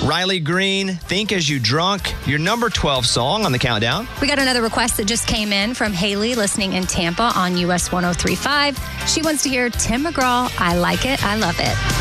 Riley Green, Think As You Drunk, your number 12 song on the countdown. We got another request that just came in from Haley, listening in Tampa on US 103.5. She wants to hear Tim McGraw, I Like It, I Love It.